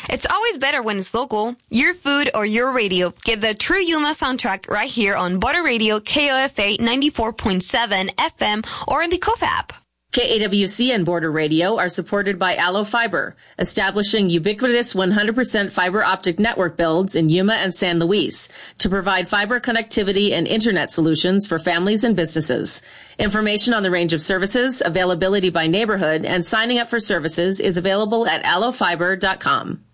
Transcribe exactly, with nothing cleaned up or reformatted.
It's always better when it's local. Your food or your radio. Get the true Yuma soundtrack right here on Border Radio K O F A ninety-four point seven F M or in the K O F app. K A W C and Border Radio are supported by Allo Fiber, establishing ubiquitous one hundred percent fiber optic network builds in Yuma and San Luis to provide fiber connectivity and internet solutions for families and businesses. Information on the range of services, availability by neighborhood, and signing up for services is available at allo fiber dot com.